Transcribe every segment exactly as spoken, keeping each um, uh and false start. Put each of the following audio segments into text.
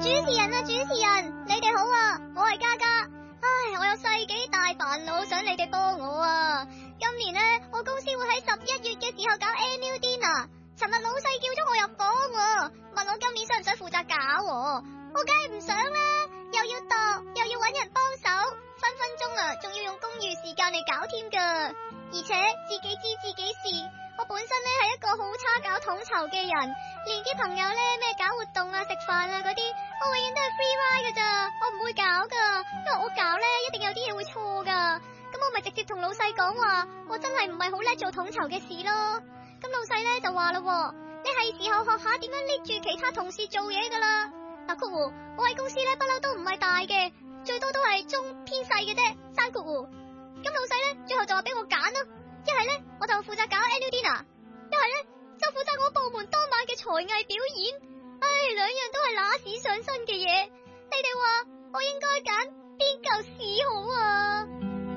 主持人啊，主持人，你哋好啊，我係嘉嘉。唉，我有世紀大煩惱，想你哋幫我啊。今年呢，我公司會喺十一月嘅時候搞 annual dinner。尋日老細叫咗我入房喎，問我今年想唔想負責搞喎，我梗係唔想啦，又要度，又要搵人幫手，分分鐘啊，仲要用公餘時間嚟搞添噶。而且自己知自己事，我本身呢係一個好差搞統籌嘅人，連啲朋友呢咩搞活動啊、食飯啊嗰啲，我永遠都係 free ride 噶咋，我唔會搞噶，因為我搞呢一定有啲嘢會錯噶。咁我咪直接同老細講話，我真係唔係好叻做統籌嘅事咯。咁老細咧就話啦，你係時候學下點樣拎住其他同事做嘢噶啦。嗱，括弧，我喺公司咧不嬲都唔係大嘅，最多都係中偏細嘅啫。生括弧。咁老細咧最後就話俾我揀咯，一係咧我就負責搞 annual dinner， 一係咧就負責我部門當晚嘅才藝表演。唉，兩樣都係揦屎上身嘅嘢，你哋話我應該揀邊嚿屎好啊？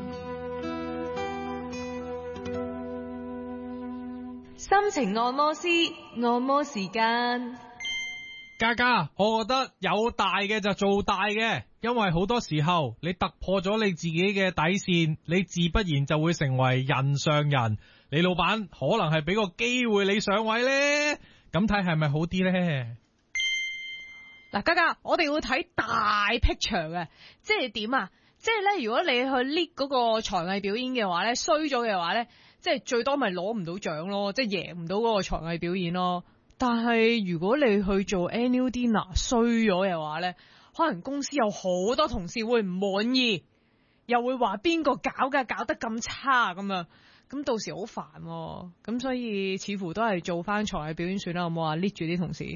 心情按摩師，按摩時間。 嘉嘉，我覺得有大嘅就做大嘅，因為好多時候你突破咗你自己嘅底線，你自不然就會成為人上人。你老闆可能係俾個機會你上位呢，咁睇係咪好啲呢？ 嗱，嘉嘉，我哋要睇大 picture 嘅，即係點啊？即係咧，如果你去 lead 嗰個才藝表演嘅話咧，衰咗嘅話咧，即係最多咪攞唔到獎咯，即係贏唔到嗰個才藝表演咯。但係如果你去做 annual dinner 衰咗嘅話咧，可能公司有好多同事會唔滿意，又會話邊個搞㗎，搞得咁差咁樣，咁到時好煩喎。咁所以似乎都係做翻才藝表演算啦，好冇話 lead 住啲同事。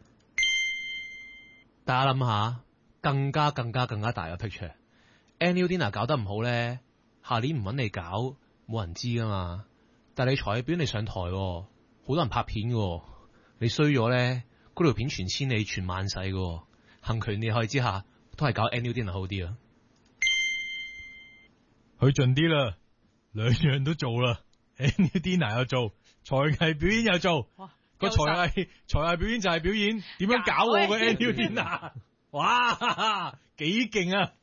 大家諗下，更加更加更加大嘅 picture。annual dinner 搞得唔好咧，下年唔揾你搞，冇人知噶嘛。但係你才藝表演你上台，好多人拍片嘅，你衰咗咧，嗰條片傳千里傳萬世嘅，行權厲害之下，都係搞 annual dinner 好啲啊。 去盡啲啦，兩樣都做啦 ，annual dinner 又做，才藝表演又做。個才藝才藝表演就係表演，點樣搞我個 annual dinner？哇，幾勁啊！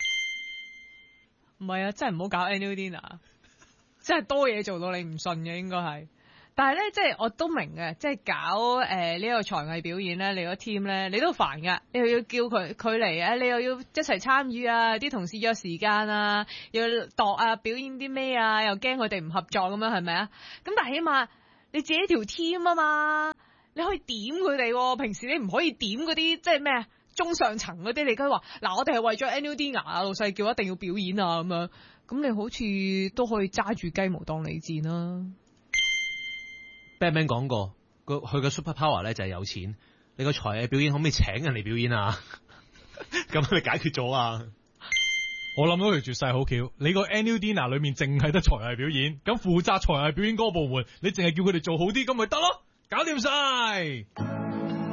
唔係啊，真係唔好搞 annual dinner， 真係多嘢做到你唔信嘅應該係。但係咧，即係我都明嘅，即係搞誒呢、呃這個才藝表演咧，你個 team 咧，你都煩噶，你又要叫佢佢嚟啊，你又要一齊參與啊，啲同事約時間啊，又要度啊，表演啲咩啊，又驚佢哋唔合作咁樣，係咪啊？咁但係起碼你自己條 team 啊嘛，你可以點佢哋，平時你唔可以點嗰啲即係咩中上層嗰啲，你梗係話嗱，我哋係為咗 annual dinner 啊，老細叫一定要表演啊咁樣，咁你好似都可以揸住雞毛當利箭啦。 Batman 講過，佢嘅 super power 咧就係有錢。你個才藝表演可唔可以請人嚟表演啊？咁你解決咗啊？ 我諗到條絕世好橋，你個 annual dinner 裏面淨係得才藝表演，咁負責才藝表演嗰個部門，你淨係叫佢哋做好啲，咁咪得咯，搞掂晒。